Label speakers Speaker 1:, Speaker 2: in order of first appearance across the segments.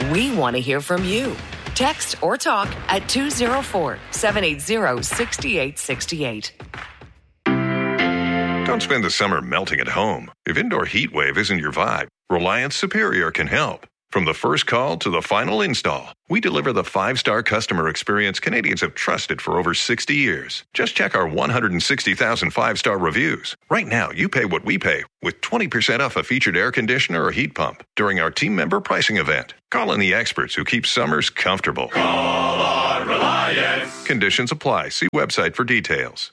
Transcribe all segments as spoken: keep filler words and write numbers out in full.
Speaker 1: we want to hear from you. Text or talk at two oh four, seven eight zero, six eight six eight.
Speaker 2: Don't spend the summer melting at home. If indoor heat wave isn't your vibe, Reliance Superior can help. From the first call to the final install, we deliver the five-star customer experience Canadians have trusted for over sixty years. Just check our one hundred sixty thousand five-star reviews. Right now, you pay what we pay with twenty percent off a featured air conditioner or heat pump during our team member pricing event. Call in the experts who keep summers comfortable.
Speaker 3: Call our Reliance.
Speaker 2: Conditions apply. See website for details.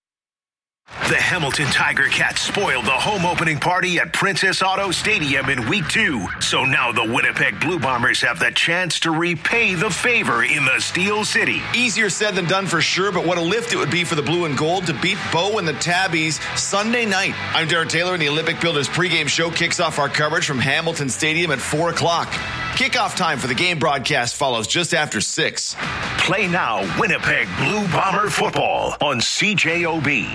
Speaker 4: The Hamilton Tiger Cats spoiled the home opening party at Princess Auto Stadium in week two. So now the Winnipeg Blue Bombers have the chance to repay the favor in the Steel City.
Speaker 5: Easier said than done for sure, but what a lift it would be for the Blue and Gold to beat Bo and the Tabbies Sunday night. I'm Derek Taylor, and the Olympic Builders pregame show kicks off our coverage from Hamilton Stadium at four o'clock. Kickoff time for the game broadcast follows just after six.
Speaker 4: Play now Winnipeg Blue Bomber football on C J O B.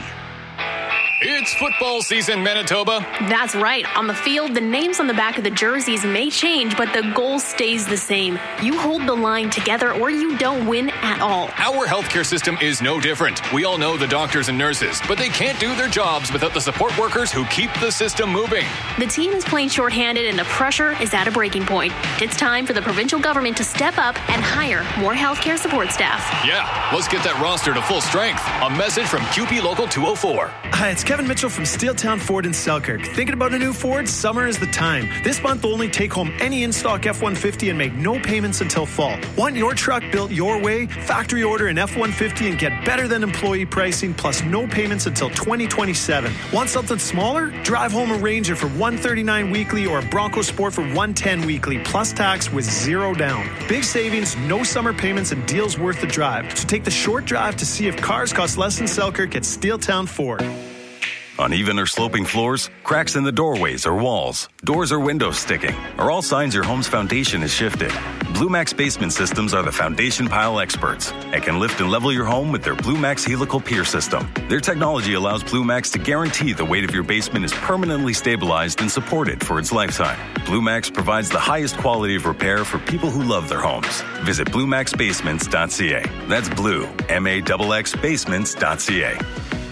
Speaker 6: It's football season, Manitoba.
Speaker 7: That's right. On the field, the names on the back of the jerseys may change, but the goal stays the same. You hold the line together or you don't win at all.
Speaker 6: Our healthcare system is no different. We all know the doctors and nurses, but they can't do their jobs without the support workers who keep the system moving.
Speaker 7: The team is playing shorthanded and the pressure is at a breaking point. It's time for the provincial government to step up and hire more healthcare support staff.
Speaker 6: Yeah, let's get that roster to full strength. A message from Q P Local two oh four.
Speaker 8: Hi, it's Kevin Mitchell from Steeltown Ford in Selkirk. Thinking about a new Ford? Summer is the time. This month, only take home any in-stock F one fifty and make no payments until fall. Want your truck built your way? Factory order an F one fifty and get better than employee pricing plus no payments until twenty twenty-seven. Want something smaller? Drive home a Ranger for one hundred thirty-nine dollars weekly or a Bronco Sport for one hundred ten dollars weekly plus tax with zero down. Big savings, no summer payments, and deals worth the drive. So take the short drive to see if cars cost less in Selkirk at Steeltown Ford.
Speaker 9: Uneven or sloping floors, cracks in the doorways or walls, doors or windows sticking, are all signs your home's foundation is shifted. BlueMax Basement Systems are the foundation pile experts and can lift and level your home with their BlueMax Helical Pier System. Their technology allows BlueMax to guarantee the weight of your basement is permanently stabilized and supported for its lifetime. BlueMax provides the highest quality of repair for people who love their homes. Visit blue max basements dot c a. That's blue, M A X X basements dot c a.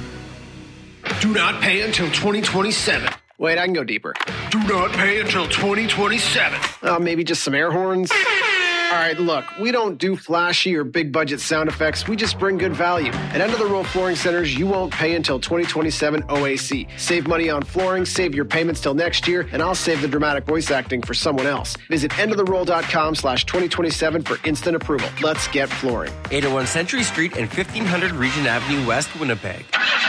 Speaker 10: Do not pay until twenty twenty-seven.
Speaker 11: Wait, I can go deeper.
Speaker 10: Do not pay until twenty twenty-seven.
Speaker 11: Uh, maybe just some air horns? All right, look, we don't do flashy or big budget sound effects. We just bring good value. At End of the Row Flooring Centers, you won't pay until twenty twenty-seven O A C. Save money on flooring, save your payments till next year, and I'll save the dramatic voice acting for someone else. Visit endoftheroll.com slash 2027 for instant approval. Let's get flooring.
Speaker 12: eight oh one Century Street and fifteen hundred Regent Avenue West, Winnipeg.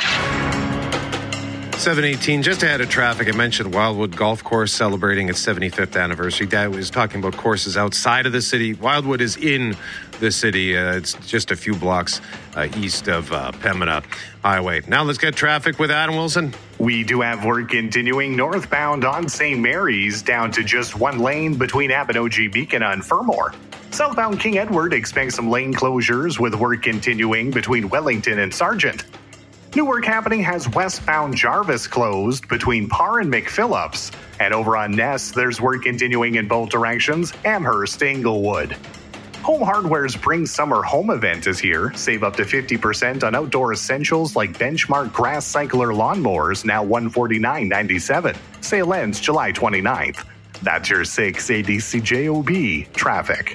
Speaker 13: seven eighteen, just ahead of traffic, I mentioned Wildwood Golf Course celebrating its seventy-fifth anniversary. Dad was talking about courses outside of the city. Wildwood is in the city. Uh, it's just a few blocks uh, east of uh, Pembina Highway. Now let's get traffic with Adam Wilson.
Speaker 14: We do have work continuing northbound on Saint Mary's down to just one lane between Abinogi Beacon and Fermor. Southbound King Edward expects some lane closures with work continuing between Wellington and Sargent. New work happening has westbound Jarvis closed between Parr and McPhillips. And over on Ness, there's work continuing in both directions, Amherst, Englewood. Home Hardware's Spring Summer Home event is here. Save up to fifty percent on outdoor essentials like Benchmark Grass Cycler lawnmowers, now one hundred forty-nine dollars and ninety-seven cents. Sale ends July twenty-ninth. That's your six eighty C J O B traffic.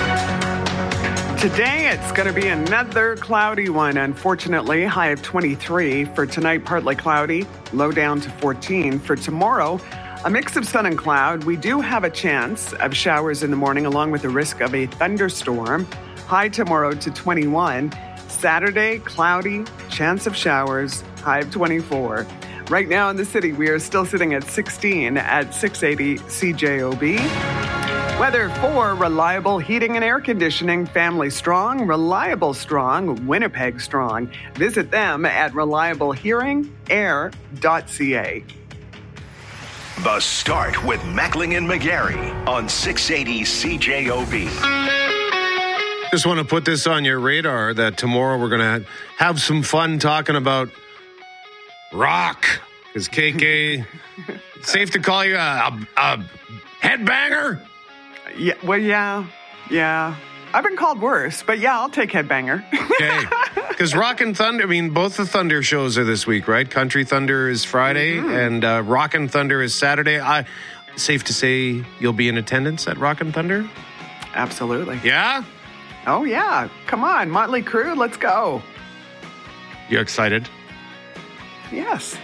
Speaker 15: Today, it's going to be another cloudy one, unfortunately. High of twenty-three. For tonight, partly cloudy, low down to fourteen. For tomorrow, a mix of sun and cloud. We do have a chance of showers in the morning, along with the risk of a thunderstorm. High tomorrow to twenty-one. Saturday, cloudy, chance of showers, high of twenty-four. Right now in the city, we are still sitting at sixteen at six eighty C J O B. Weather for reliable heating and air conditioning, Family Strong, Reliable Strong, Winnipeg Strong. Visit them at reliable hearing air dot c a.
Speaker 4: The Start with Mackling and McGarry on six eighty C J O B.
Speaker 13: Just want to put this on your radar that tomorrow we're going to have some fun talking about rock. Is K K safe to call you a, a, a headbanger?
Speaker 15: Yeah, well, yeah, yeah. I've been called worse, but yeah, I'll take Headbanger.
Speaker 13: Okay. Because Rockin' Thunder, I mean, both the Thunder shows are this week, right? Country Thunder is Friday, mm-hmm. and uh, Rockin' Thunder is Saturday. I, safe to say you'll be in attendance at Rockin' Thunder?
Speaker 15: Absolutely.
Speaker 13: Yeah?
Speaker 15: Oh, yeah. Come on, Motley Crue, let's go.
Speaker 13: You excited?
Speaker 15: Yes.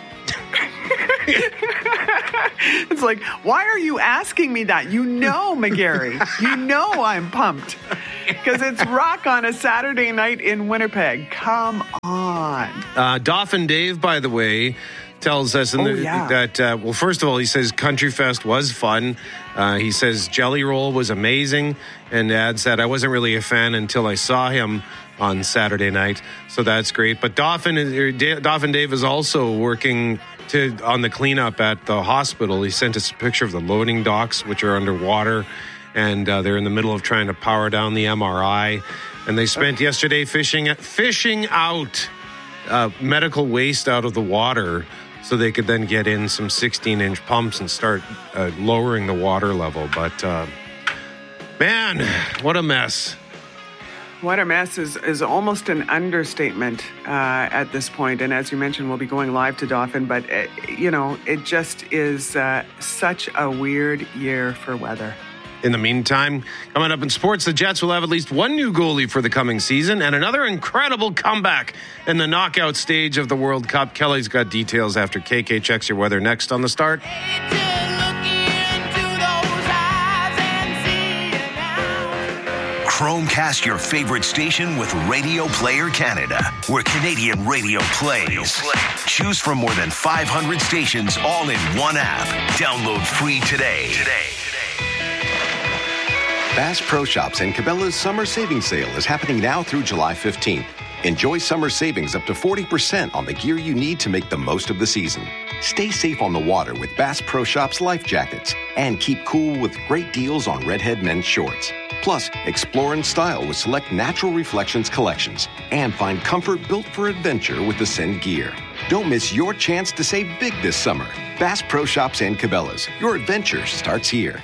Speaker 15: It's like, why are you asking me that? You know, McGarry. You know I'm pumped. Because it's rock on a Saturday night in Winnipeg. Come on.
Speaker 13: Uh, Dauphin Dave, by the way, tells us in
Speaker 15: oh,
Speaker 13: the,
Speaker 15: yeah.
Speaker 13: that, uh, well, first of all, he says Country Fest was fun. Uh, he says Jelly Roll was amazing, and adds that I wasn't really a fan until I saw him on Saturday night, so that's great. But Dauphin, is, Dauphin Dave is also working to on the cleanup at the hospital. He sent us a picture of the loading docks, which are underwater, and uh, they're in the middle of trying to power down the M R I. And they spent okay. yesterday fishing fishing out uh, medical waste out of the water, so they could then get in some sixteen-inch pumps and start uh, lowering the water level. But, uh, man, what a mess.
Speaker 15: What a mess is, is almost an understatement uh, at this point. And as you mentioned, we'll be going live to Dauphin. But, uh, you know, it just is uh, such a weird year for weather.
Speaker 13: In the meantime, coming up in sports, the Jets will have at least one new goalie for the coming season and another incredible comeback in the knockout stage of the World Cup. Kelly's got details after K K checks your weather next on The Start.
Speaker 4: Chromecast your favorite station with Radio Player Canada, where Canadian radio plays. Choose from more than five hundred stations all in one app. Download free today. Today.
Speaker 16: Bass Pro Shops and Cabela's summer savings sale is happening now through July fifteenth. Enjoy summer savings up to forty percent on the gear you need to make the most of the season. Stay safe on the water with Bass Pro Shops life jackets and keep cool with great deals on Redhead men's shorts. Plus, explore in style with select Natural Reflections collections and find comfort built for adventure with Ascend gear. Don't miss your chance to save big this summer. Bass Pro Shops and Cabela's. Your adventure starts here.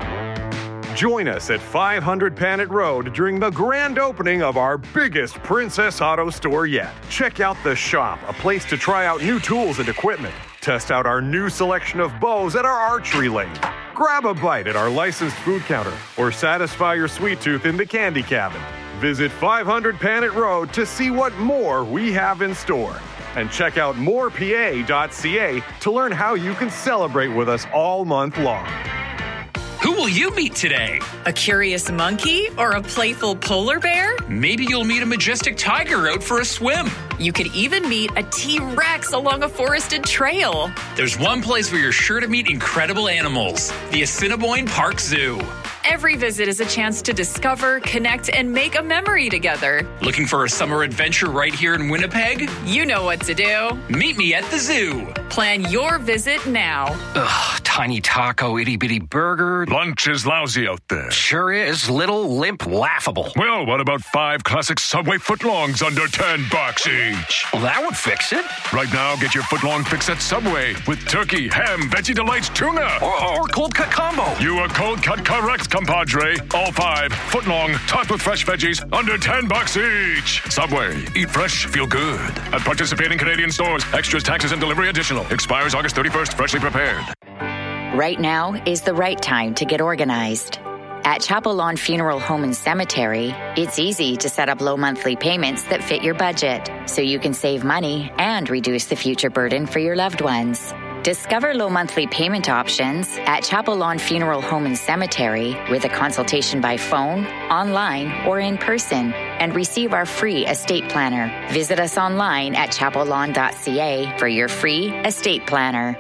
Speaker 17: Join us at five hundred Panet Road during the grand opening of our biggest Princess Auto store yet. Check out The Shop, a place to try out new tools and equipment. Test out our new selection of bows at our archery lane. Grab a bite at our licensed food counter or satisfy your sweet tooth in the candy cabin. Visit five hundred Panet Road to see what more we have in store. And check out more p a dot c a to learn how you can celebrate with us all month long.
Speaker 18: Who will you meet today?
Speaker 19: A curious monkey or a playful polar bear?
Speaker 18: Maybe you'll meet a majestic tiger out for a swim.
Speaker 19: You could even meet a T-Rex along a forested trail.
Speaker 18: There's one place where you're sure to meet incredible animals, the Assiniboine Park Zoo.
Speaker 19: Every visit is a chance to discover, connect, and make a memory together.
Speaker 18: Looking for a summer adventure right here in Winnipeg?
Speaker 19: You know what to do.
Speaker 18: Meet me at the zoo.
Speaker 19: Plan your visit now.
Speaker 20: Ugh, tiny taco, itty-bitty burger.
Speaker 21: Lunch is lousy out there.
Speaker 20: Sure is. Little, limp, laughable.
Speaker 21: Well, what about five classic Subway footlongs under ten bucks each?
Speaker 20: Well, that would fix it.
Speaker 21: Right now, get your footlong fix at Subway with turkey, ham, Veggie Delights, tuna.
Speaker 20: Or, or cold cut combo.
Speaker 21: You are cold cut correct, compadre. All five, footlong, topped with fresh veggies, under ten bucks each. Subway, eat fresh, feel good. At participating Canadian stores, extras, taxes, and delivery additional. Expires August thirty-first, freshly prepared.
Speaker 22: Right now is the right time to get organized. At Chapel Lawn Funeral Home and Cemetery, it's easy to set up low monthly payments that fit your budget, so you can save money and reduce the future burden for your loved ones. Discover low monthly payment options at Chapel Lawn Funeral Home and Cemetery with a consultation by phone, online, or in person, and receive our free estate planner. Visit us online at chapel lawn dot c a for your free estate planner.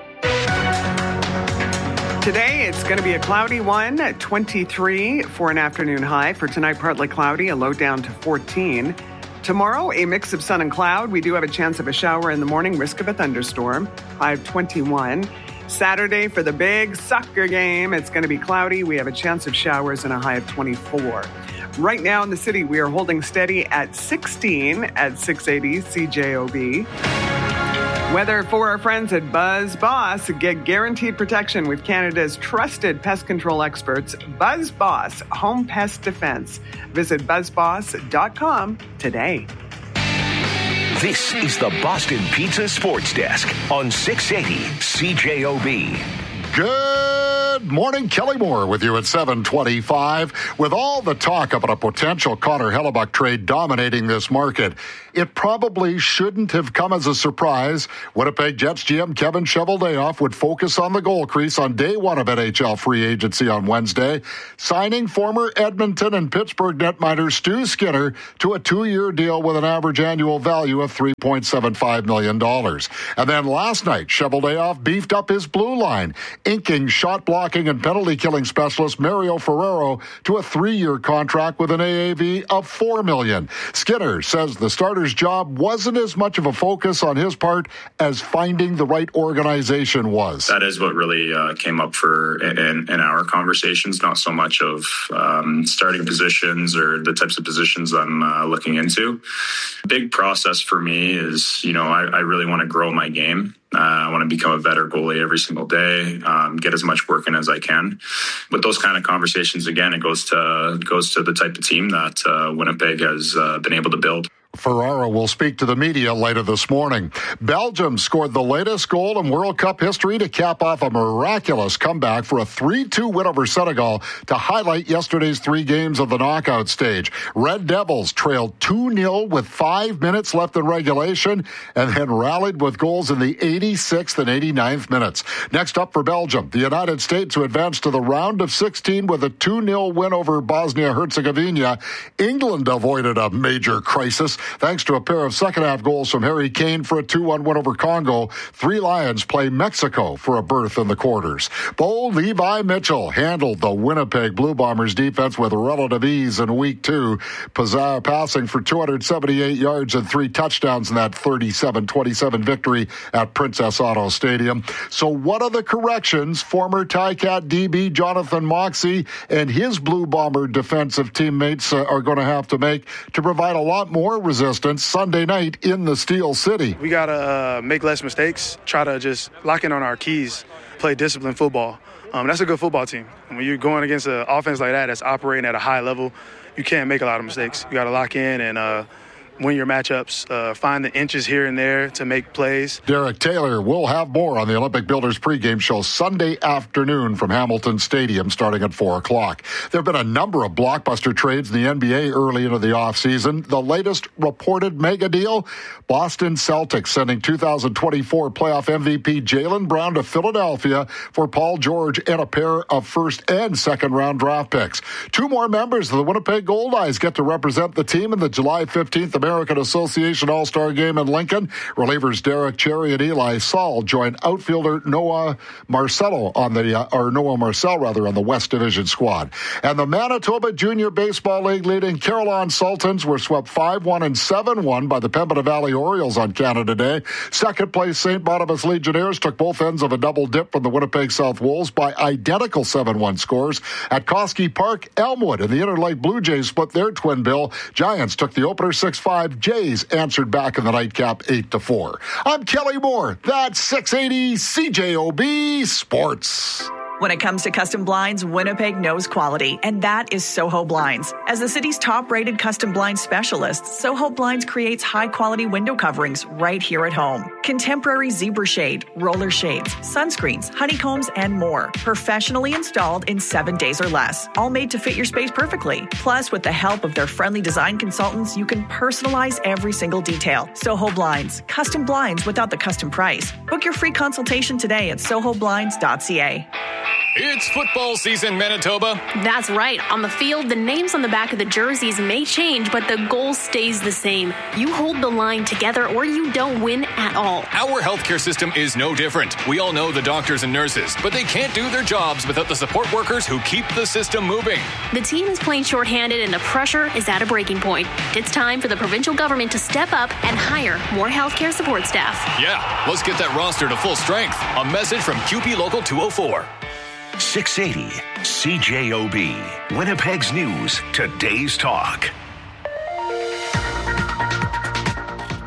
Speaker 15: Today, it's going to be a cloudy one at twenty-three for an afternoon high. For tonight, partly cloudy, a low down to fourteen. Tomorrow, a mix of sun and cloud. We do have a chance of a shower in the morning, risk of a thunderstorm, high of twenty-one. Saturday, for the big soccer game, it's going to be cloudy. We have a chance of showers and a high of twenty-four. Right now in the city, we are holding steady at sixteen at six eighty C J O B. Weather for our friends at Buzz Boss. Get guaranteed protection with Canada's trusted pest control experts, Buzz Boss Home Pest Defense. Visit buzz boss dot com today.
Speaker 4: This is the Boston Pizza Sports Desk on six eighty C J O B.
Speaker 1: Good morning, Kelly Moore with you at seven twenty-five. With all the talk about a potential Connor Hellebuyck trade dominating this market, it probably shouldn't have come as a surprise. Winnipeg Jets G M Kevin Cheveldayoff would focus on the goal crease on day one of N H L free agency on Wednesday, signing former Edmonton and Pittsburgh netminder Stu Skinner to a two-year deal with an average annual value of three point seven five million dollars. And then last night, Cheveldayoff beefed up his blue line, inking shot-blocking and penalty-killing specialist Mario Ferraro to a three-year contract with an A A V of four million dollars. Skinner says the starter's job wasn't as much of a focus on his part as finding the right organization was.
Speaker 3: That is what really uh, came up for in, in our conversations, not so much of um, starting positions or the types of positions I'm uh, looking into. Big process for me is, you know, I, I really want to grow my game. Uh, I want to become a better goalie every single day, um, get as much work in as I can. With those kind of conversations, again, it goes to goes to the type of team that uh, Winnipeg has uh, been able to build.
Speaker 1: Ferraro will speak to the media later this morning. Belgium scored the latest goal in World Cup history to cap off a miraculous comeback for a three two win over Senegal to highlight yesterday's three games of the knockout stage. Red Devils trailed two nil with five minutes left in regulation and then rallied with goals in the eighty-sixth and eighty-ninth minutes. Next up for Belgium, the United States, who advanced to the round of sixteen with a two nil win over Bosnia-Herzegovina. England avoided a major crisis thanks to a pair of second-half goals from Harry Kane for a two one win over Congo. Three Lions play Mexico for a berth in the quarters. Bo Levi Mitchell handled the Winnipeg Blue Bombers defense with relative ease in week two, passing for two hundred seventy-eight yards and three touchdowns in that thirty-seven twenty-seven victory at Princess Auto Stadium. So what are the corrections former Ticat D B Jonathan Moxey and his Blue Bomber defensive teammates uh, are going to have to make to provide a lot more resistance Sunday night in the Steel City?
Speaker 23: We got to uh, make less mistakes, try to just lock in on our keys, play disciplined football. Um, that's a good football team. When you're going against an offense like that that's operating at a high level, you can't make a lot of mistakes. You got to lock in and uh, win your matchups, uh, find the inches here and there to make plays.
Speaker 1: Derek Taylor will have more on the Olympic Builders pregame show Sunday afternoon from Hamilton Stadium starting at four o'clock. There have been a number of blockbuster trades in the N B A early into the offseason. The latest reported mega deal, Boston Celtics sending two thousand twenty-four playoff M V P Jaylen Brown to Philadelphia for Paul George and a pair of first and second round draft picks. Two more members of the Winnipeg Gold Eyes get to represent the team in the July fifteenth American Association All-Star Game in Lincoln. Relievers Derek Cherry and Eli Saul join outfielder Noah Marcello on the, uh, or Noah Marcel rather, on the West Division squad. And the Manitoba Junior Baseball League leading Carillon Sultans were swept five one and seven one by the Pembina Valley Orioles on Canada Day. Second place Saint Barnabas Legionnaires took both ends of a double dip from the Winnipeg South Wolves by identical seven one scores. At Koski Park, Elmwood and the Interlake Blue Jays split their twin bill. Giants took the opener six five. Jays answered back in the nightcap eight to four. I'm Kelly Moore. That's six eighty C J O B Sports.
Speaker 24: When it comes to custom blinds, Winnipeg knows quality, and that is Soho Blinds. As the city's top-rated custom blind specialist, Soho Blinds creates high-quality window coverings right here at home. Contemporary zebra shade, roller shades, sunscreens, honeycombs, and more. Professionally installed in seven days or less, all made to fit your space perfectly. Plus, with the help of their friendly design consultants, you can personalize every single detail. Soho Blinds, custom blinds without the custom price. Book your free consultation today at soho blinds dot c a.
Speaker 6: It's football season, Manitoba.
Speaker 7: That's right. On the field, the names on the back of the jerseys may change, but the goal stays the same. You hold the line together or you don't win at all.
Speaker 6: Our healthcare system is no different. We all know the doctors and nurses, but they can't do their jobs without the support workers who keep the system moving.
Speaker 7: The team is playing shorthanded and the pressure is at a breaking point. It's time for the provincial government to step up and hire more healthcare support staff.
Speaker 6: Yeah, let's get that roster to full strength. A message from Q P Local two oh four.
Speaker 4: six eighty C J O B, Winnipeg's News, today's talk.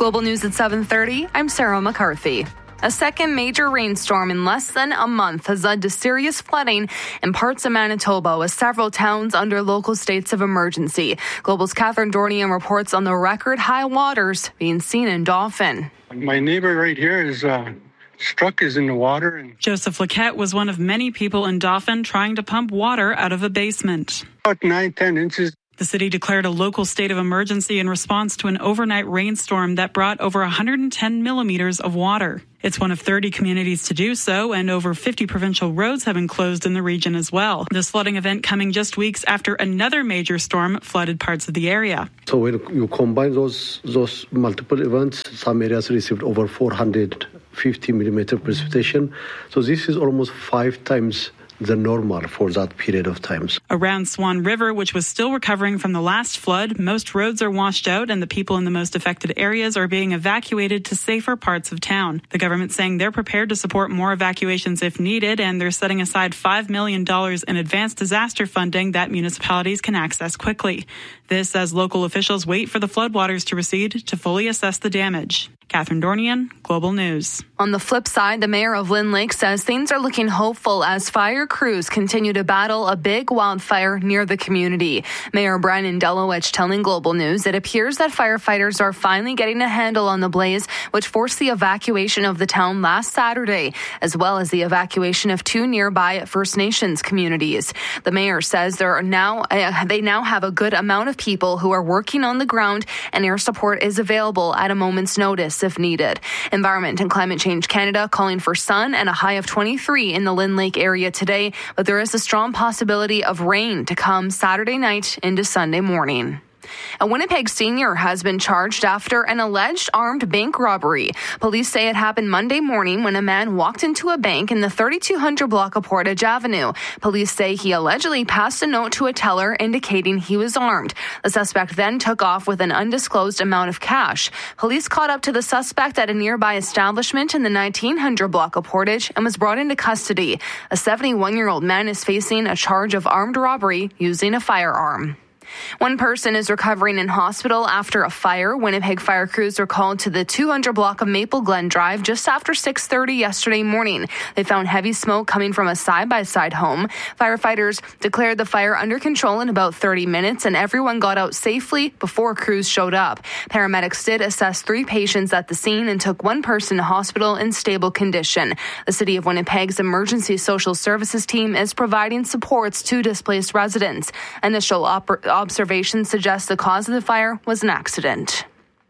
Speaker 2: Global News at seven thirty, I'm Sarah McCarthy. A second major rainstorm in less than a month has led to serious flooding in parts of Manitoba, with several towns under local states of emergency. Global's Catherine Dornian reports on the record high waters being seen in Dauphin.
Speaker 5: My neighbor right here is uh, struck is in the water. And
Speaker 8: Joseph Laquette was one of many people in Dauphin trying to pump water out of a basement.
Speaker 5: About nine, ten inches.
Speaker 8: The city declared a local state of emergency in response to an overnight rainstorm that brought over one hundred ten millimeters of water. It's one of thirty communities to do so, and over fifty provincial roads have been closed in the region as well. This flooding event coming just weeks after another major storm flooded parts of the area.
Speaker 9: So when you combine those those multiple events, some areas received over four hundred fifty millimeter precipitation. So this is almost five times the normal for that period of time.
Speaker 8: Around Swan River, which was still recovering from the last flood, most roads are washed out and the people in the most affected areas are being evacuated to safer parts of town. The government's saying they're prepared to support more evacuations if needed, and they're setting aside five million dollars in advanced disaster funding that municipalities can access quickly. This as local officials wait for the floodwaters to recede to fully assess the damage. Catherine Dornian, Global News.
Speaker 2: On the flip side, the mayor of Lynn Lake says things are looking hopeful as fire crews continue to battle a big wildfire near the community. Mayor Brandon Delowich telling Global News it appears that firefighters are finally getting a handle on the blaze, which forced the evacuation of the town last Saturday, as well as the evacuation of two nearby First Nations communities. The mayor says there are now uh, they now have a good amount of people who are working on the ground, and air support is available at a moment's notice if needed. Environment and Climate Change Canada calling for sun and a high of twenty-three in the Lynn Lake area today, but there is a strong possibility of rain to come Saturday night into Sunday morning. A Winnipeg senior has been charged after an alleged armed bank robbery. Police say it happened Monday morning when a man walked into a bank in the thirty-two hundred block of Portage Avenue. Police say he allegedly passed a note to a teller indicating he was armed. The suspect then took off with an undisclosed amount of cash. Police caught up to the suspect at a nearby establishment in the nineteen hundred block of Portage and was brought into custody. A seventy-one-year-old man is facing a charge of armed robbery using a firearm. One person is recovering in hospital after a fire. Winnipeg fire crews were called to the two hundred block of Maple Glen Drive just after six thirty yesterday morning. They found heavy smoke coming from a side-by-side home. Firefighters declared the fire under control in about thirty minutes, and everyone got out safely before crews showed up. Paramedics did assess three patients at the scene and took one person to hospital in stable condition. The City of Winnipeg's Emergency Social Services team is providing supports to displaced residents. Initial oper- observations suggest the cause of the fire was an accident.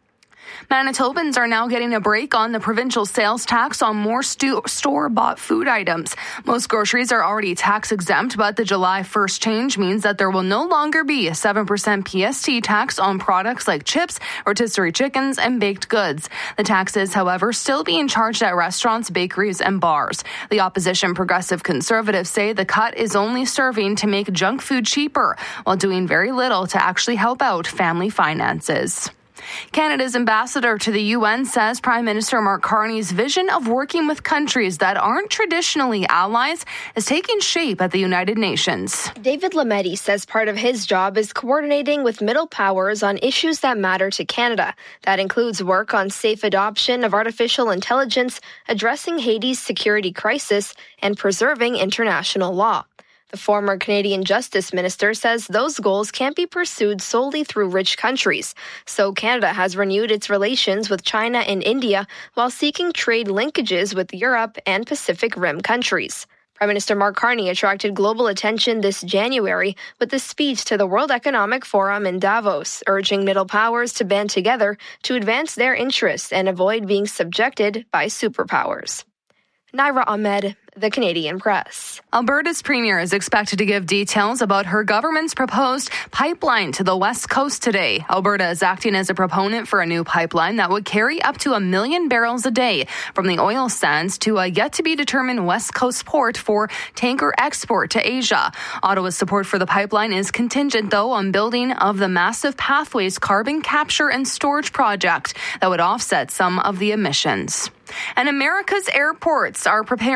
Speaker 2: Manitobans are now getting a break on the provincial sales tax on more stu- store-bought food items. Most groceries are already tax-exempt, but the July first change means that there will no longer be a seven percent P S T tax on products like chips, rotisserie chickens, and baked goods. The tax is, however, still being charged at restaurants, bakeries, and bars. The opposition Progressive Conservatives say the cut is only serving to make junk food cheaper, while doing very little to actually help out family finances. Canada's ambassador to the U N says Prime Minister Mark Carney's vision of working with countries that aren't traditionally allies is taking shape at the United Nations.
Speaker 25: David Lametti says part of his job is coordinating with middle powers on issues that matter to Canada. That includes work on safe adoption of artificial intelligence, addressing Haiti's security crisis, and preserving international law. The former Canadian Justice Minister says those goals can't be pursued solely through rich countries. So Canada has renewed its relations with China and India while seeking trade linkages with Europe and Pacific Rim countries. Prime Minister Mark Carney attracted global attention this January with a speech to the World Economic Forum in Davos, urging middle powers to band together to advance their interests and avoid being subjected by superpowers. Naira Ahmed, The Canadian Press.
Speaker 2: Alberta's premier is expected to give details about her government's proposed pipeline to the West Coast today. Alberta is acting as a proponent for a new pipeline that would carry up to a million barrels a day from the oil sands to a yet-to-be-determined West Coast port for tanker export to Asia. Ottawa's support for the pipeline is contingent, though, on building of the Massive Pathways carbon capture and storage project that would offset some of the emissions. And America's airports are preparing for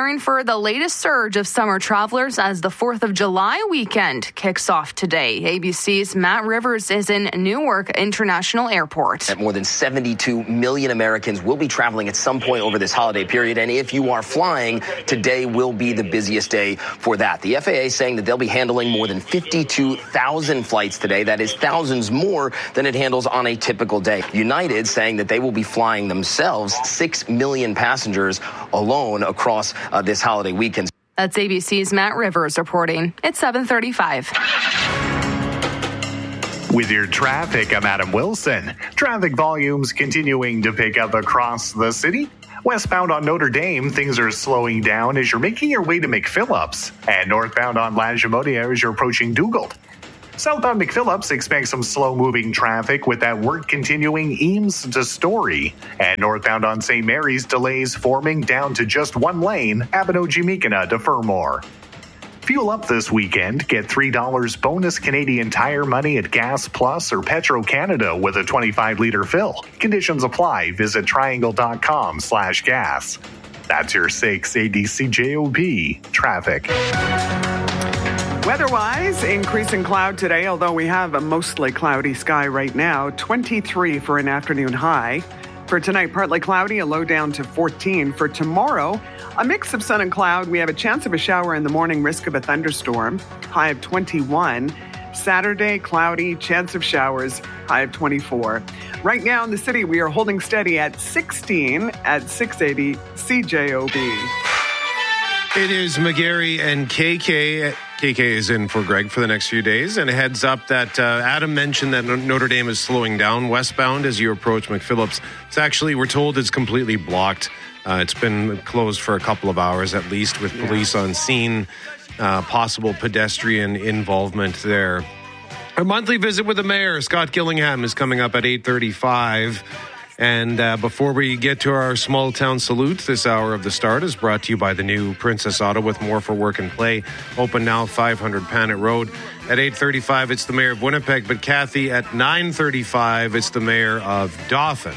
Speaker 2: the latest surge of summer travelers as the fourth of July weekend kicks off today. A B C's Matt Rivers is in Newark International Airport.
Speaker 10: More than seventy-two million Americans will be traveling at some point over this holiday period, and if you are flying, today will be the busiest day for that. The F A A saying that they'll be handling more than fifty-two thousand flights today. That is thousands more than it handles on a typical day. United saying that they will be flying themselves six million passengers alone across uh, this holiday weekend.
Speaker 2: That's A B C's Matt Rivers reporting. It's seven thirty-five.
Speaker 11: With your traffic, I'm Adam Wilson. Traffic volumes continuing to pick up across the city. Westbound on Notre Dame, things are slowing down as you're making your way to McPhillips. And northbound on Lagimodia as you're approaching Dugald. Southbound McPhillips, expect some slow-moving traffic with that work continuing Eames to Story. And northbound on Saint Mary's, delays forming down to just one lane, Abinogi-Mekina to Fermor. Fuel up this weekend. Get three dollars bonus Canadian Tire money at Gas Plus or Petro-Canada with a twenty-five liter fill. Conditions apply. Visit triangle.com slash gas. That's your six A D C J O P traffic.
Speaker 15: Weather-wise, increasing cloud today, although we have a mostly cloudy sky right now. twenty-three for an afternoon high. For tonight, partly cloudy, a low down to fourteen. For tomorrow, a mix of sun and cloud. We have a chance of a shower in the morning, risk of a thunderstorm, high of twenty-one. Saturday, cloudy, chance of showers, high of twenty-four. Right now in the city, we are holding steady at sixteen at six eighty C J O B.
Speaker 12: It is McGarry and K K. K K is in for Greg for the next few days. And a heads up that uh, Adam mentioned that Notre Dame is slowing down westbound as you approach McPhillips. It's actually, we're told it's completely blocked. Uh, it's been closed for a couple of hours at least with police on scene. Uh, possible pedestrian involvement there. A monthly visit with the mayor, Scott Gillingham, is coming up at eight thirty-five. And uh, before we get to our small town salute, this hour of the start is brought to you by the new Princess Auto with more for work and play. Open now, five hundred Panet Road. At eight thirty-five, it's the mayor of Winnipeg. But Kathy, at nine thirty-five, it's the mayor of Dauphin.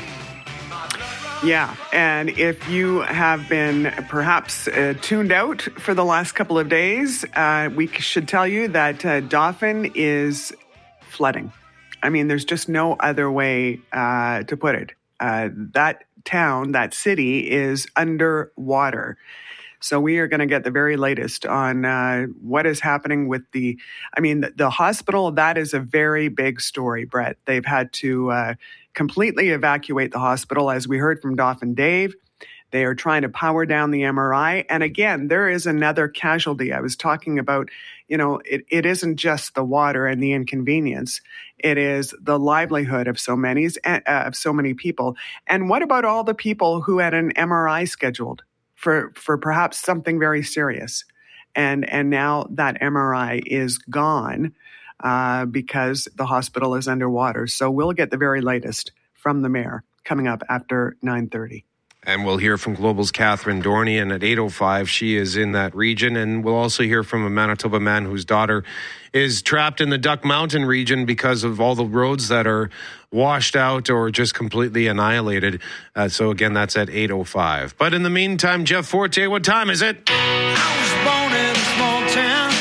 Speaker 15: Yeah, and if you have been perhaps uh, tuned out for the last couple of days, uh, we should tell you that uh, Dauphin is flooding. I mean, there's just no other way uh, to put it. Uh, that town, that city is underwater. So we are going to get the very latest on uh, what is happening with the, I mean, the, the hospital, that is a very big story, Brett. They've had to uh, completely evacuate the hospital, as we heard from Dauphin Dave. They are trying to power down the M R I. And again, there is another casualty. I was talking about, you know, it, it isn't just the water and the inconvenience. It is the livelihood of so many, uh, of so many people. And what about all the people who had an M R I scheduled for, for perhaps something very serious? And, and now that M R I is gone uh, because the hospital is underwater. So we'll get the very latest from the mayor coming up after nine thirty.
Speaker 12: And we'll hear from Global's Catherine Dorney, and at eight oh five, she is in that region. And we'll also hear from a Manitoba man whose daughter is trapped in the Duck Mountain region because of all the roads that are washed out or just completely annihilated. Uh, so again, that's at eight oh five. But in the meantime, Jeff Forte, what time is it?
Speaker 13: I was born in a small town,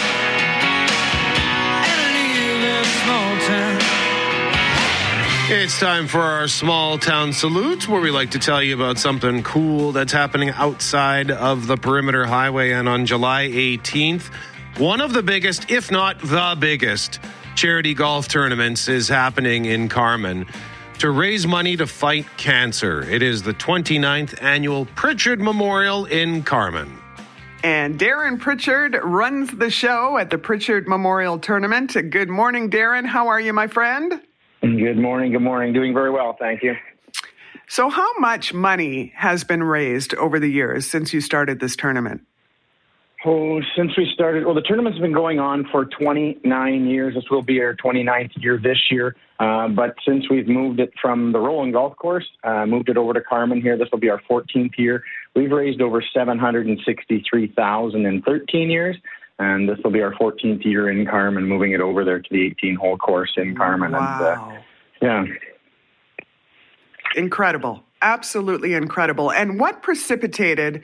Speaker 13: and I live in a small town.
Speaker 12: It's time for our small town salute, where we like to tell you about something cool that's happening outside of the Perimeter Highway. And on July eighteenth, one of the biggest, if not the biggest, charity golf tournaments is happening in Carman to raise money to fight cancer. It is the twenty-ninth annual Pritchard Memorial in Carman.
Speaker 15: And Darren Pritchard runs the show at the Pritchard Memorial Tournament. Good morning, Darren. How are you, my friend?
Speaker 14: Good morning. Good morning. Doing very well. Thank you.
Speaker 15: So how much money has been raised over the years since you started this tournament?
Speaker 14: Oh, since we started, well, the tournament's been going on for twenty-nine years. This will be our twenty-ninth year this year. Uh, but since we've moved it from the Roland Golf Course, uh, moved it over to Carman here, this will be our fourteenth year. We've raised over seven hundred sixty-three thousand dollars in thirteen years. And this will be our fourteenth year in Carman, moving it over there to the eighteen-hole course in Carman.
Speaker 15: Wow.
Speaker 14: And, uh, yeah.
Speaker 15: Incredible. Absolutely incredible. And what precipitated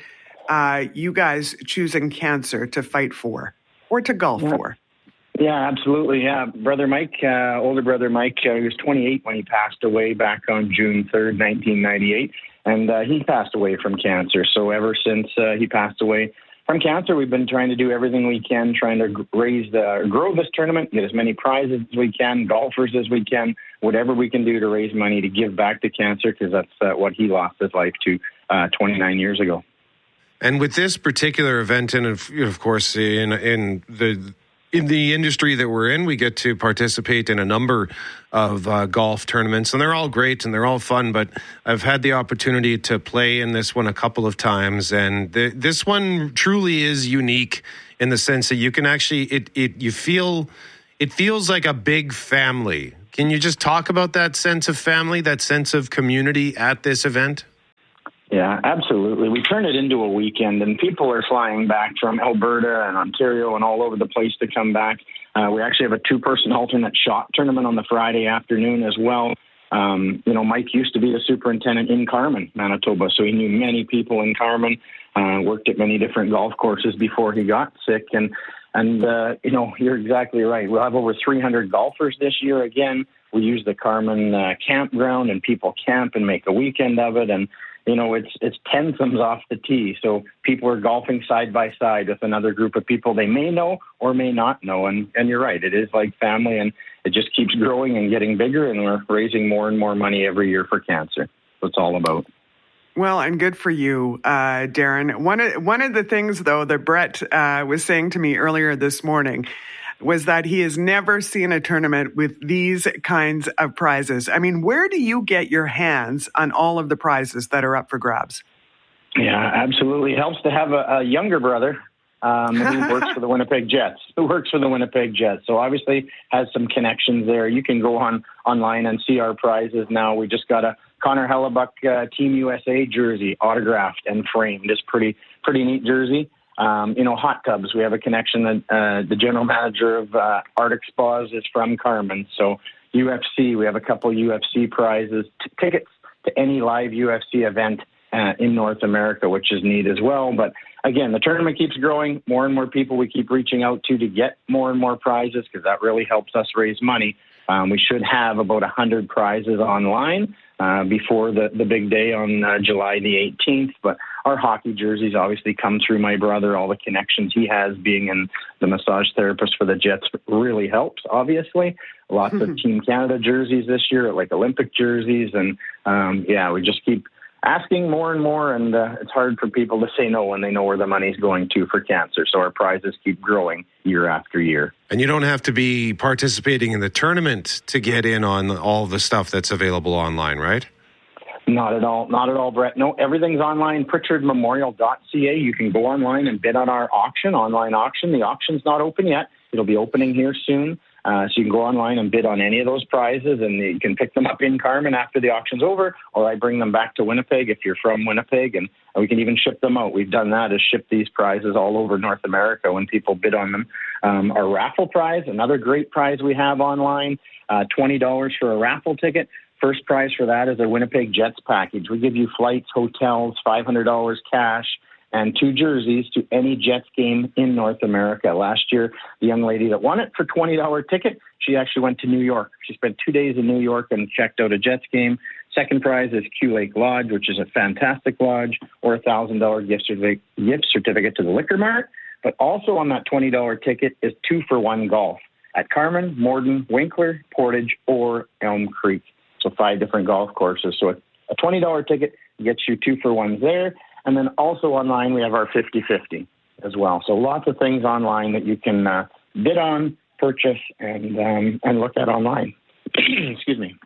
Speaker 15: uh, you guys choosing Cancer to fight for or to golf
Speaker 14: yeah.
Speaker 15: for?
Speaker 14: Yeah, absolutely. Yeah, brother Mike, uh, older brother Mike, uh, he was twenty-eight when he passed away back on June third, nineteen ninety-eight, and uh, he passed away from cancer. So ever since uh, he passed away from cancer, we've been trying to do everything we can, trying to raise the grow this tournament, get as many prizes as we can, golfers as we can, whatever we can do to raise money to give back to cancer, because that's uh, what he lost his life to uh, twenty-nine years ago.
Speaker 12: And with this particular event, and of, of course, in in the in the industry that we're in, we get to participate in a number of uh, golf tournaments, and they're all great and they're all fun. But I've had the opportunity to play in this one a couple of times, and the, this one truly is unique in the sense that you can actually it it you feel it feels like a big family. Can you just talk about that sense of family, that sense of community at this event?
Speaker 14: Yeah, absolutely. We turn it into a weekend, and people are flying back from Alberta and Ontario and all over the place to come back. Uh, we actually have a two-person alternate shot tournament on the Friday afternoon as well. Um, you know, Mike used to be the superintendent in Carman, Manitoba, so he knew many people in Carman, uh, worked at many different golf courses before he got sick. And, and uh, you know, you're exactly right. We'll have over three hundred golfers this year again. We use the Carman uh, campground, and people camp and make a weekend of it. And you know, it's it's tenthems off the tee, so people are golfing side by side with another group of people they may know or may not know. And, and you're right, it is like family, and it just keeps growing and getting bigger, and we're raising more and more money every year for cancer. That's what it's all about.
Speaker 15: Well, and good for you, uh, Darren. One of, one of the things, though, that Brett uh, was saying to me earlier this morning was that he has never seen a tournament with these kinds of prizes. I mean, where do you get your hands on all of the prizes that are up for grabs?
Speaker 14: Yeah, absolutely. It helps to have a, a younger brother um, who works for the Winnipeg Jets, who works for the Winnipeg Jets. So obviously has some connections there. You can go on online and see our prizes now. We just got a Connor Hellebuck uh, Team U S A jersey, autographed and framed. It's pretty, pretty neat jersey. Um, you know, hot tubs. We have a connection that uh, the general manager of uh, Arctic Spas is from Carman. So U F C, we have a couple U F C prizes, t- tickets to any live U F C event uh, in North America, which is neat as well. But again, the tournament keeps growing. More and more people we keep reaching out to to get more and more prizes, because that really helps us raise money. Um, we should have about one hundred prizes online uh, before the, the big day on uh, July the eighteenth. But our hockey jerseys obviously come through my brother. All the connections he has being in the massage therapist for the Jets really helps, obviously. Lots mm-hmm. of Team Canada jerseys this year, like Olympic jerseys. And, um, yeah, we just keep asking more and more, and uh, it's hard for people to say no when they know where the money's going to for cancer. So our prizes keep growing year after year.
Speaker 12: And you don't have to be participating in the tournament to get in on all the stuff that's available online, right?
Speaker 14: Not at all. Not at all, Brett. No, everything's online, pritchard memorial dot c a. You can go online and bid on our auction, online auction. The auction's not open yet. It'll be opening here soon. Uh, so you can go online and bid on any of those prizes, and you can pick them up in Carman after the auction's over, or I bring them back to Winnipeg if you're from Winnipeg, and we can even ship them out. We've done that, is ship these prizes all over North America when people bid on them. Um, our raffle prize, another great prize we have online, uh, twenty dollars for a raffle ticket. First prize for that is a Winnipeg Jets package. We give you flights, hotels, five hundred dollars cash, and two jerseys to any Jets game in North America. Last year, the young lady that won it for twenty dollars ticket, she actually went to New York. She spent two days in New York and checked out a Jets game. Second prize is Q Lake Lodge, which is a fantastic lodge, or a one thousand dollars gift certificate, gift certificate to the Liquor Mart. But also on that twenty dollars ticket is two for one golf at Carman, Morden, Winkler, Portage, or Elm Creek. So five different golf courses. So a twenty dollars ticket gets you two for ones there. And then also online, we have our fifty-fifty as well. So lots of things online that you can uh, bid on, purchase, and um, and look at online. Excuse me.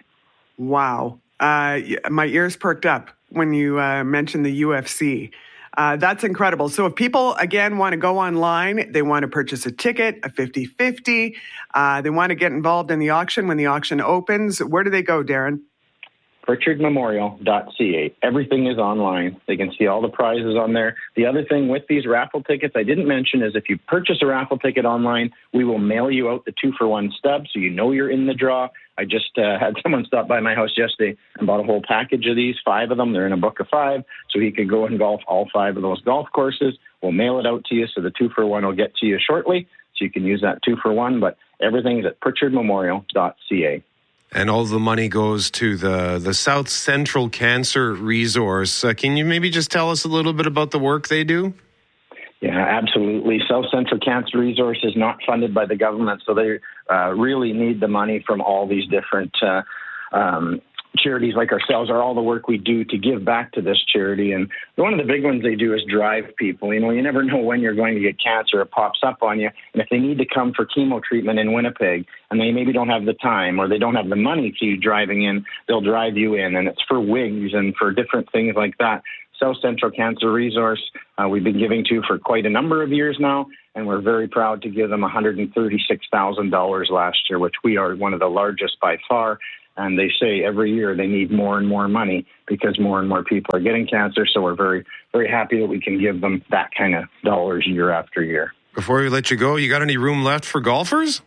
Speaker 15: Wow. Uh, my ears perked up when you uh, mentioned the U F C. Uh, that's incredible. So if people, again, want to go online, they want to purchase a ticket, a fifty-fifty, uh, they want to get involved in the auction when the auction opens, where do they go, Darren?
Speaker 14: Pritchard Memorial dot c a. Everything is online. They can see all the prizes on there. The other thing with these raffle tickets I didn't mention is if you purchase a raffle ticket online, we will mail you out the two-for-one stub so you know you're in the draw. I just uh, had someone stop by my house yesterday and bought a whole package of these, five of them. They're in a book of five, so he could go and golf all five of those golf courses. We'll mail it out to you, so the two-for-one will get to you shortly, so you can use that two-for-one. But everything is at Pritchard Memorial dot c a.
Speaker 12: And all the money goes to the, the South Central Cancer Resource. Uh, can you maybe just tell us a little bit about the work they do?
Speaker 14: Yeah, absolutely. South Central Cancer Resource is not funded by the government, so they uh, really need the money from all these different uh, um, charities like ourselves, or all the work we do to give back to this charity. And one of the big ones they do is drive people. You know, you never know when you're going to get cancer. It pops up on you. And if they need to come for chemo treatment in Winnipeg and they maybe don't have the time or they don't have the money to you driving in, they'll drive you in. And it's for wigs and for different things like that. South Central Cancer Resource, uh, we've been giving to for quite a number of years now, and we're very proud to give them one hundred thirty-six thousand dollars last year, which we are one of the largest by far. And they say every year they need more and more money because more and more people are getting cancer. So we're very, very happy that we can give them that kind of dollars year after year.
Speaker 12: Before we let you go, you got any room left for golfers?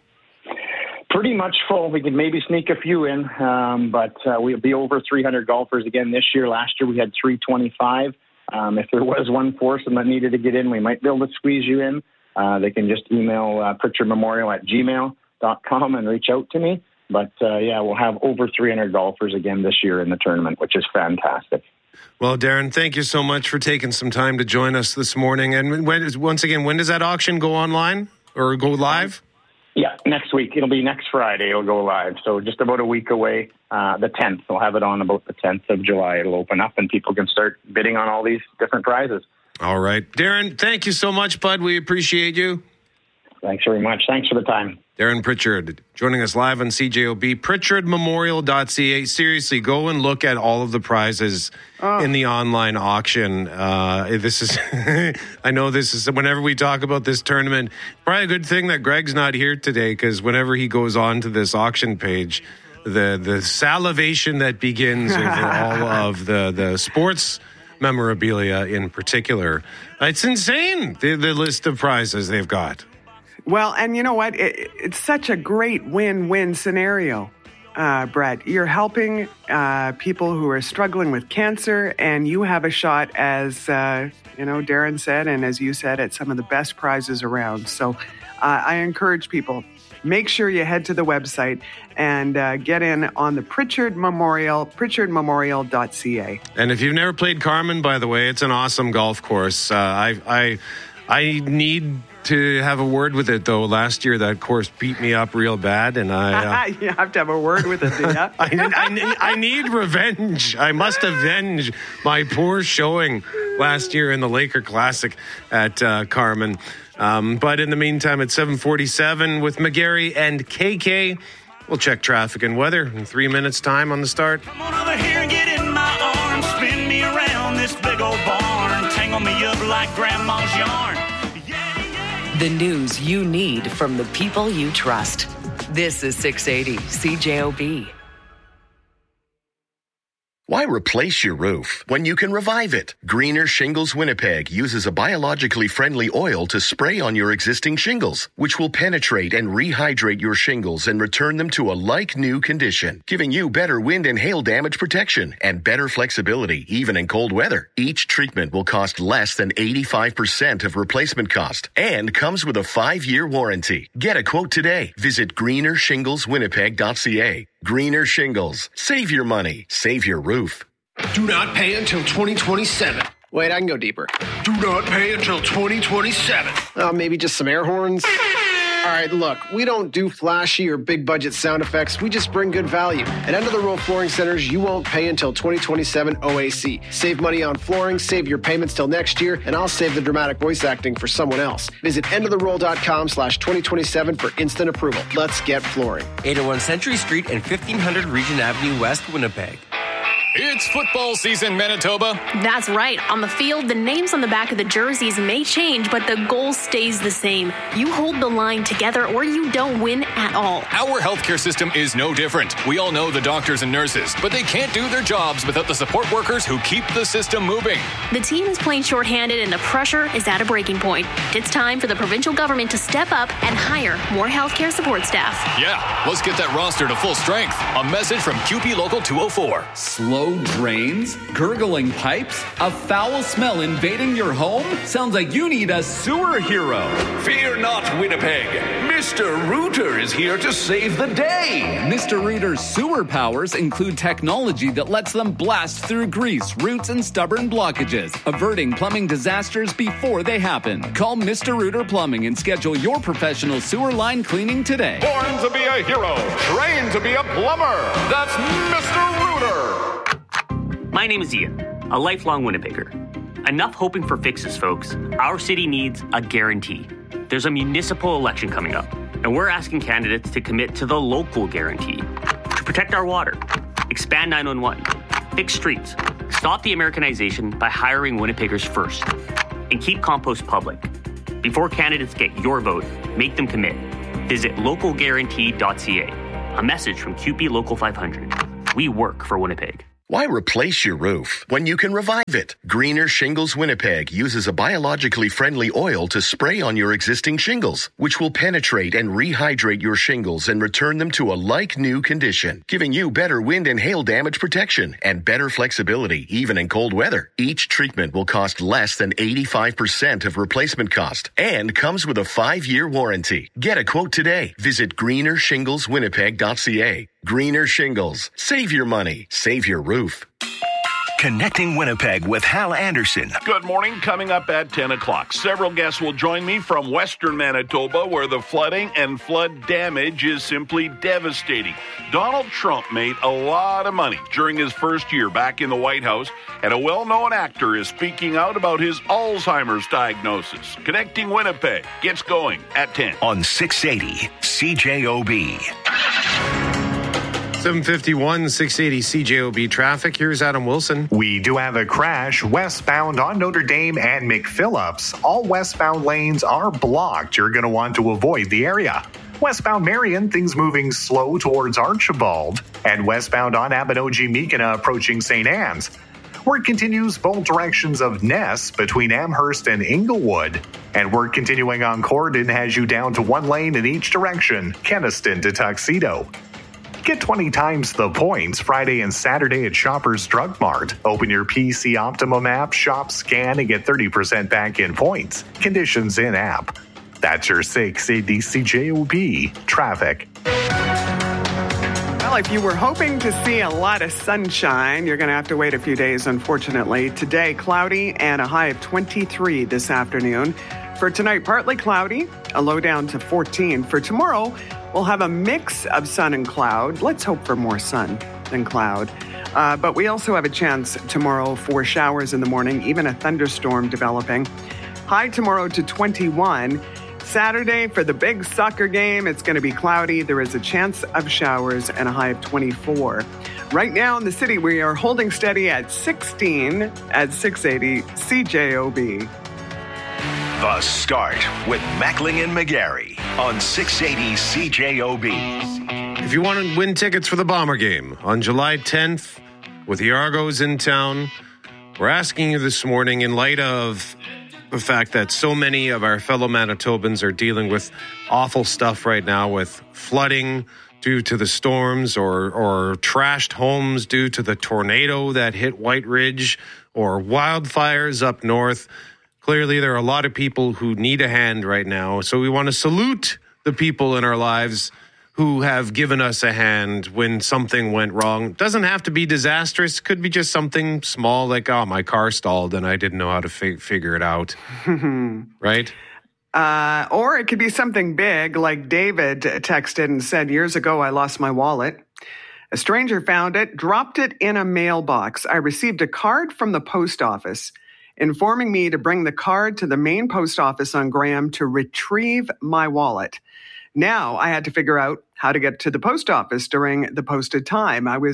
Speaker 14: Pretty much full. We could maybe sneak a few in, um, but uh, we'll be over three hundred golfers again this year. Last year we had three twenty-five. Um, if there was one foursome that needed to get in, we might be able to squeeze you in. Uh, they can just email uh, Pritchard Memorial at gmail dot com and reach out to me. But, uh, yeah, we'll have over three hundred golfers again this year in the tournament, which is fantastic.
Speaker 12: Well, Darren, thank you so much for taking some time to join us this morning. And when, once again, when does that auction go online or go live?
Speaker 14: Yeah, next week. It'll be next Friday. It'll go live. So just about a week away, uh, the tenth. We'll have it on about the tenth of July. It'll open up and people can start bidding on all these different prizes.
Speaker 12: All right. Darren, thank you so much, bud. We appreciate you.
Speaker 14: Thanks very much. Thanks for the time.
Speaker 12: Darren Pritchard joining us live on C J O B, Pritchard Memorial dot c a. Seriously, go and look at all of the prizes oh. in the online auction. Uh, this is, I know this is, whenever we talk about this tournament, probably a good thing that Greg's not here today, because whenever he goes on to this auction page, the, the salivation that begins over all of the, the sports memorabilia in particular, it's insane, the, the list of prizes they've got.
Speaker 15: Well, and you know what? It, it's such a great win-win scenario, uh, Brett. You're helping uh, people who are struggling with cancer, and you have a shot, as uh, you know, Darren said, and as you said, at some of the best prizes around. So uh, I encourage people, make sure you head to the website and uh, get in on the Pritchard Memorial, Pritchard Memorial dot c a.
Speaker 12: And if you've never played Carman, by the way, it's an awesome golf course. Uh, I, I, I need to have a word with it, though. Last year, that course beat me up real bad, and I... Uh,
Speaker 15: you have to have a word with it, do you?
Speaker 12: I, I, I need revenge. I must avenge my poor showing last year in the Laker Classic at uh, Carman. Um, but in the meantime, at seven forty-seven with McGarry and K K, we'll check traffic and weather in three minutes' time on the start.
Speaker 13: Come on over here and get in my arms, spin me around this big old barn, tangle me up like grandma's yarn.
Speaker 16: The news you need from the people you trust. This is six eighty C J O B.
Speaker 17: Why replace your roof when you can revive it? Greener Shingles Winnipeg uses a biologically friendly oil to spray on your existing shingles, which will penetrate and rehydrate your shingles and return them to a like-new condition, giving you better wind and hail damage protection and better flexibility even in cold weather. Each treatment will cost less than eighty-five percent of replacement cost and comes with a five-year warranty. Get a quote today. Visit greener shingles winnipeg dot c a. Greener Shingles. Save your money. Save your roof.
Speaker 18: Do not pay until twenty twenty-seven.
Speaker 19: Wait, I can go deeper.
Speaker 18: Do not pay until twenty twenty-seven.
Speaker 19: Uh, maybe just some air horns? All right, look, we don't do flashy or big budget sound effects. We just bring good value. At End of the Row Flooring Centers, you won't pay until twenty twenty-seven O A C. Save money on flooring, save your payments till next year, and I'll save the dramatic voice acting for someone else. Visit end of the roll dot com slash twenty twenty-seven for instant approval. Let's get flooring.
Speaker 20: eight oh one Century Street and fifteen hundred Regent Avenue West, Winnipeg.
Speaker 21: It's
Speaker 6: It's football season, Manitoba.
Speaker 7: That's right. On the field, the names on the back of the jerseys may change, but the goal stays the same. You hold the line together or you don't win at all.
Speaker 6: Our healthcare system is no different. We all know the doctors and nurses, but they can't do their jobs without the support workers who keep the system moving.
Speaker 7: The team is playing shorthanded and the pressure is at a breaking point. It's time for the provincial government to step up and hire more healthcare support staff.
Speaker 6: Yeah, let's get that roster to full strength. A message from Q P Local two oh four.
Speaker 1: Slow drains? Gurgling pipes? A foul smell invading your home? Sounds like you need a sewer hero.
Speaker 3: Fear not, Winnipeg. Mister Rooter is here to save the day.
Speaker 1: Mister Rooter's sewer powers include technology that lets them blast through grease, roots, and stubborn blockages, averting plumbing disasters before they happen. Call Mister Rooter Plumbing and schedule your professional sewer line cleaning today.
Speaker 21: Born to be a hero, trained to be a plumber. That's Mister Rooter.
Speaker 20: My name is Ian, a lifelong Winnipegger. Enough hoping for fixes, folks. Our city needs a guarantee. There's a municipal election coming up, and we're asking candidates to commit to the local guarantee. To protect our water, expand nine one one, fix streets, stop the Americanization by hiring Winnipeggers first, and keep compost public. Before candidates get your vote, make them commit. Visit local guarantee dot c a. A message from Q P Local five hundred. We work for Winnipeg.
Speaker 17: Why replace your roof when you can revive it? Greener Shingles Winnipeg uses a biologically friendly oil to spray on your existing shingles, which will penetrate and rehydrate your shingles and return them to a like-new condition, giving you better wind and hail damage protection and better flexibility, even in cold weather. Each treatment will cost less than eighty-five percent of replacement cost and comes with a five-year warranty. Get a quote today. Visit greener shingles winnipeg dot c a. Greener Shingles. Save your money. Save your roof.
Speaker 4: Connecting Winnipeg with Hal Anderson.
Speaker 22: Good morning. Coming up at ten o'clock. Several guests will join me from Western Manitoba, where the flooding and flood damage is simply devastating. Donald Trump made a lot of money during his first year back in the White House, and a well-known actor is speaking out about his Alzheimer's diagnosis. Connecting Winnipeg gets going at ten.
Speaker 4: On six eighty C J O B.
Speaker 12: seven fifty-one, six eighty C J O B traffic. Here's Adam Wilson.
Speaker 11: We do have a crash westbound on Notre Dame and McPhillips. All westbound lanes are blocked. You're going to want to avoid the area. Westbound Marion, things moving slow towards Archibald. And westbound on Abinogi-Meekina approaching Saint Anne's. Work continues both directions of Ness between Amherst and Inglewood. And work continuing on Corridon has you down to one lane in each direction, Keniston to Tuxedo. Get twenty times the points Friday and Saturday at Shoppers Drug Mart. Open your P C Optimum app, shop, scan, and get thirty percent back in points. Conditions in app. That's your six eighty C J O B traffic.
Speaker 15: Well, if you were hoping to see a lot of sunshine, you're going to have to wait a few days, unfortunately. Today, cloudy and a high of twenty-three this afternoon. For tonight, partly cloudy, a low down to fourteen. For tomorrow, we'll have a mix of sun and cloud. Let's hope for more sun than cloud. Uh, but we also have a chance tomorrow for showers in the morning, even a thunderstorm developing. High tomorrow to twenty-one. Saturday for the big soccer game, it's going to be cloudy. There is a chance of showers and a high of twenty-four. Right now in the city, we are holding steady at sixteen at six eighty C J O B.
Speaker 4: The Start with Mackling and McGarry on six eighty C J O B.
Speaker 12: If you want to win tickets for the Bomber game on July tenth with the Argos in town, we're asking you this morning, in light of the fact that so many of our fellow Manitobans are dealing with awful stuff right now, with flooding due to the storms, or or trashed homes due to the tornado that hit White Ridge, or wildfires up north. Clearly, there are a lot of people who need a hand right now. So we want to salute the people in our lives who have given us a hand when something went wrong. Doesn't have to be disastrous. Could be just something small, like, oh, my car stalled and I didn't know how to fi- figure it out. Right?
Speaker 15: Uh, or it could be something big, like David texted and said, years ago, I lost my wallet. A stranger found it, dropped it in a mailbox. I received a card from the post office informing me to bring the card to the main post office on Graham to retrieve my wallet. Now I had to figure out how to get to the post office during the posted time. I was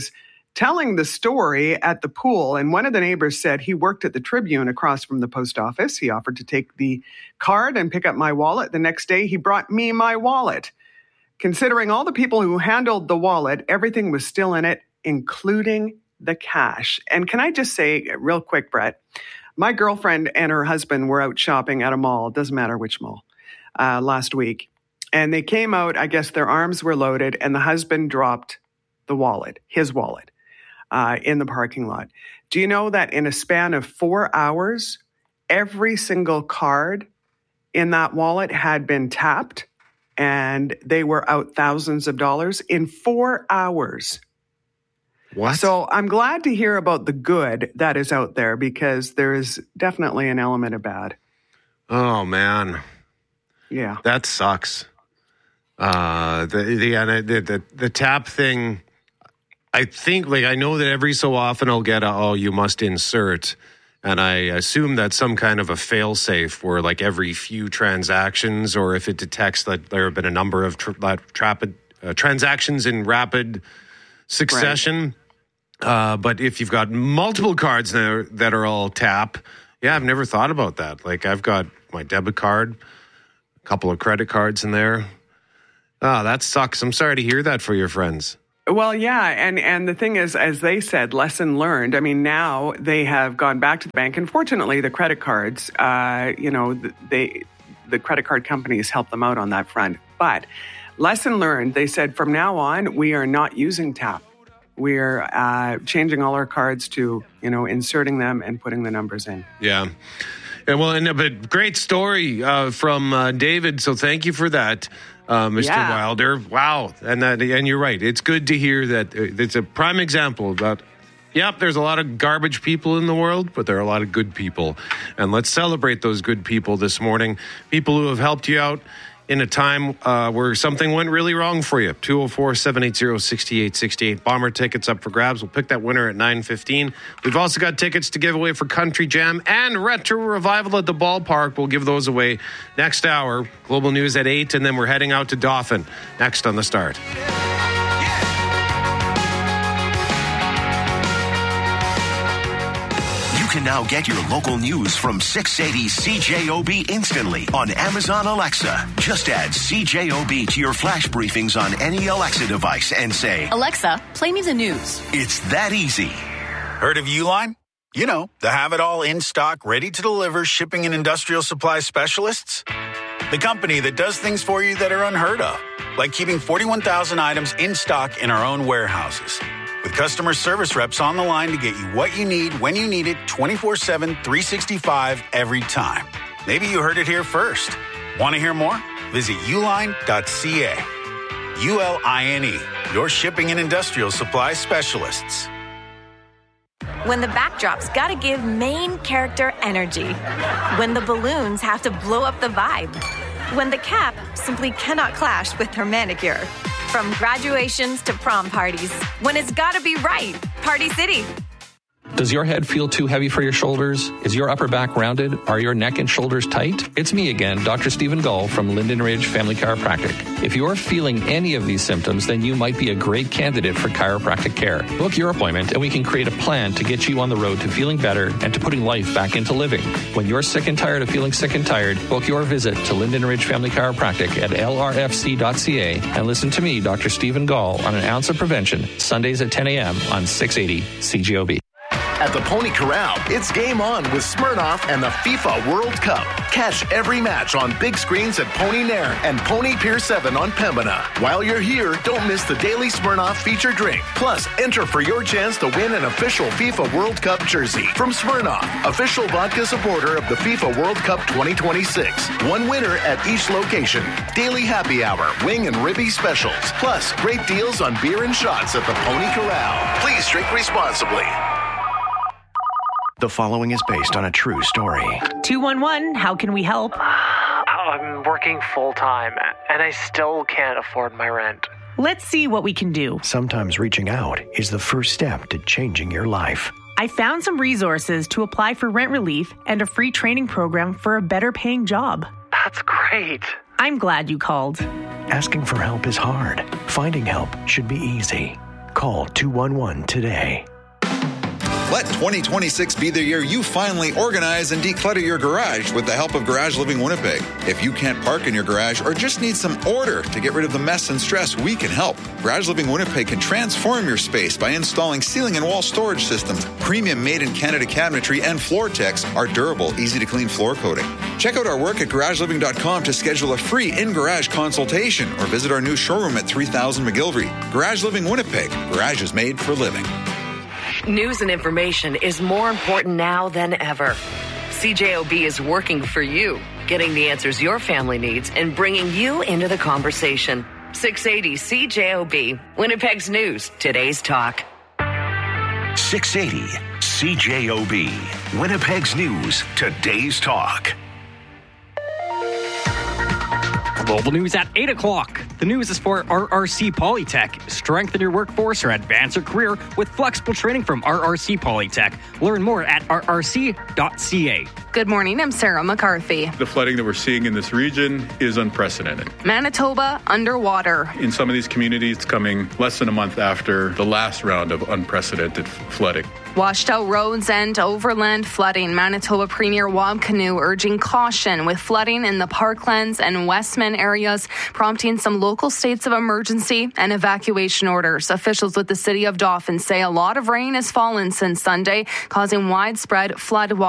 Speaker 15: telling the story at the pool. And one of the neighbors said he worked at the Tribune across from the post office. He offered to take the card and pick up my wallet. The next day, he brought me my wallet. Considering all the people who handled the wallet, everything was still in it, including the cash. And can I just say real quick, Brett, my girlfriend and her husband were out shopping at a mall, doesn't matter which mall, uh, last week. And they came out, I guess their arms were loaded, and the husband dropped the wallet, his wallet. Uh, in the parking lot. Do you know that in a span of four hours, every single card in that wallet had been tapped and they were out thousands of dollars in four hours?
Speaker 12: What?
Speaker 15: So I'm glad to hear about the good that is out there because there is definitely an element of bad.
Speaker 12: Oh, man.
Speaker 15: Yeah.
Speaker 12: That sucks. Uh, the, the, the, the, the tap thing... I think, like, I know that every so often I'll get a, oh, you must insert. And I assume that's some kind of a fail-safe where, like, every few transactions, or if it detects that there have been a number of tra- tra- uh, transactions in rapid succession. Right. Uh, but if you've got multiple cards there that are all tap, yeah, I've never thought about that. Like, I've got my debit card, a couple of credit cards in there. Oh, that sucks. I'm sorry to hear that for your friends.
Speaker 15: Well, yeah, and, and the thing is, as they said, lesson learned. I mean, now they have gone back to the bank, and fortunately, the credit cards, uh, you know, they the credit card companies help them out on that front. But lesson learned, they said, from now on, we are not using tap. We're uh, changing all our cards to, you know, inserting them and putting the numbers in.
Speaker 12: Yeah. And well, and, but great story uh, from uh, David, so thank you for that. Uh, Mister
Speaker 15: Yeah.
Speaker 12: Wilder, wow, and that, and you're right. It's good to hear that. It's a prime example that, yep, there's a lot of garbage people in the world, but there are a lot of good people, and let's celebrate those good people this morning. People who have helped you out in a time uh, where something went really wrong for you. two oh four, seven eight zero, six eight six eight. Bomber tickets up for grabs. We'll pick that winner at nine fifteen. We've also got tickets to give away for Country Jam and Retro Revival at the Ballpark. We'll give those away next hour. Global News at eight, and then we're heading out to Dauphin next on The Start.
Speaker 4: You can now get your local news from six eighty C J O B instantly on Amazon Alexa. Just add C J O B to your flash briefings on any Alexa device and say,
Speaker 5: Alexa, play me the news.
Speaker 4: It's that easy.
Speaker 8: Heard of Uline? You know, the have-it-all in stock, ready-to-deliver shipping and industrial supply specialists. The company that does things for you that are unheard of, like keeping forty-one thousand items in stock in our own warehouses. With customer service reps on the line to get you what you need when you need it twenty-four seven, three sixty-five every time. Maybe you heard it here first. Want to hear more? Visit uline dot c a. U L I N E, your shipping and industrial supply specialists.
Speaker 5: When the backdrop's gotta give main character energy. When the balloons have to blow up the vibe. When the cap simply cannot clash with her manicure. From graduations to prom parties. When it's gotta be right. Party City.
Speaker 9: Does your head feel too heavy for your shoulders? Is your upper back rounded? Are your neck and shoulders tight? It's me again, Doctor Stephen Gull from Linden Ridge Family Chiropractic. If you're feeling any of these symptoms, then you might be a great candidate for chiropractic care. Book your appointment and we can create a plan to get you on the road to feeling better and to putting life back into living. When you're sick and tired of feeling sick and tired, book your visit to Linden Ridge Family Chiropractic at L R F C dot C A and listen to me, Doctor Stephen Gull, on An Ounce of Prevention, Sundays at ten a.m. on six eighty C G O B.
Speaker 17: At the Pony Corral, it's game on with Smirnoff and the FIFA World Cup. Catch every match on big screens at Pony Nair and Pony Pier seven on Pembina. While you're here, don't miss the daily Smirnoff feature drink. Plus, enter for your chance to win an official FIFA World Cup jersey from Smirnoff, official vodka supporter of the FIFA World Cup twenty twenty-six. One winner at each location. Daily happy hour, wing and ribby specials. Plus, great deals on beer and shots at the Pony Corral. Please drink responsibly.
Speaker 23: The following is based on a true story.
Speaker 24: two one one, how can we help?
Speaker 26: I'm working full-time, and I still can't afford my rent.
Speaker 24: Let's see what we can do.
Speaker 23: Sometimes reaching out is the first step to changing your life.
Speaker 24: I found some resources to apply for rent relief and a free training program for a better paying job.
Speaker 26: That's great.
Speaker 24: I'm glad you called.
Speaker 23: Asking for help is hard. Finding help should be easy. Call two one one today.
Speaker 2: Let twenty twenty-six be the year you finally organize and declutter your garage with the help of Garage Living Winnipeg. If you can't park in your garage or just need some order to get rid of the mess and stress, we can help. Garage Living Winnipeg can transform your space by installing ceiling and wall storage systems, premium made-in-Canada cabinetry, and FloorTex, our durable, easy-to-clean floor coating. Check out our work at garage living dot com to schedule a free in-garage consultation or visit our new showroom at three thousand McGilvery. Garage Living Winnipeg. Garage is made for living.
Speaker 10: News and information is more important now than ever. C J O B is working for you, getting the answers your family needs and bringing you into the conversation. six eighty C J O B, Winnipeg's news, today's talk.
Speaker 4: six eighty C J O B, Winnipeg's news, today's talk.
Speaker 13: Global news at eight o'clock. The news is for R R C Polytech. Strengthen your workforce or advance your career with flexible training from R R C Polytech. Learn more at r r c dot c a.
Speaker 14: Good morning, I'm Sarah McCarthy.
Speaker 16: The flooding that we're seeing in this region is unprecedented.
Speaker 14: Manitoba underwater.
Speaker 16: In some of these communities, it's coming less than a month after the last round of unprecedented flooding.
Speaker 14: Washed out roads and overland flooding. Manitoba Premier Wab Kinew urging caution with flooding in the Parklands and Westman areas, prompting some local states of emergency and evacuation orders. Officials with the city of Dauphin say a lot of rain has fallen since Sunday, causing widespread flood waters.